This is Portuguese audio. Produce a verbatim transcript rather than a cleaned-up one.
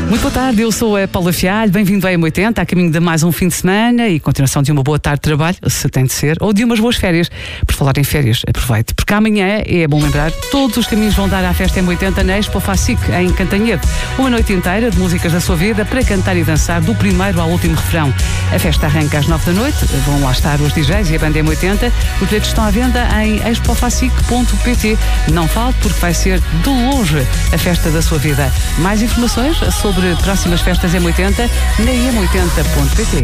Muito boa tarde, eu sou a Paula Fialho, bem-vindo à M oitenta, a caminho de mais um fim de semana e continuação de uma boa tarde de trabalho, se tem de ser, ou de umas boas férias. Por falar em férias, aproveite, porque amanhã, é bom lembrar, todos os caminhos vão dar à festa M oitenta na Expo Facic, em Cantanhede. Uma noite inteira de músicas da sua vida para cantar e dançar do primeiro ao último refrão. A festa arranca às nove da noite, vão lá estar os D Js e a banda M oitenta. Os bilhetes estão à venda em expofacic ponto pt. Não falte, porque vai ser de longe a festa da sua vida. Mais informações sobre próximas festas M oitenta na m oitenta ponto pt.